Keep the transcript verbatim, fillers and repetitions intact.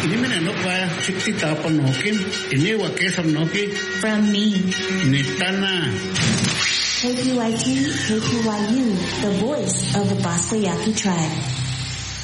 Inimene no pa chikti tapan nokin. Inewa kesam noki. From me. Nitana. K P Y T, K P Y U, the voice of the Basquiat tribe.